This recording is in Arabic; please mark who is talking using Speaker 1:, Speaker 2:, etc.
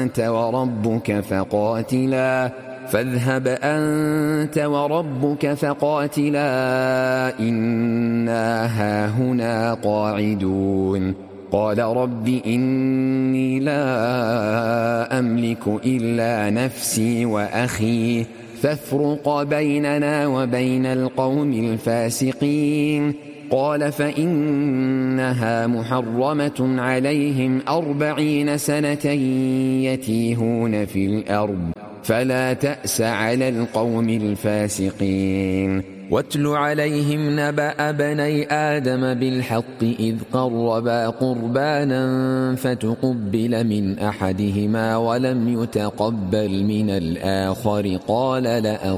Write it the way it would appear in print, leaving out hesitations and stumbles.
Speaker 1: أنت وربك فقاتلا إنا هاهنا قاعدون. قال رب إني لا أملك إلا نفسي وأخي فافرق بيننا وبين القوم الفاسقين. قال فإنها محرمة عليهم 40 سنة يتيهون في الأرض فلا تأس على القوم الفاسقين. واتل عليهم نبأ بني آدم بالحق إذ قربا قربانا فتقبل من أحدهما ولم يتقبل من الآخر قال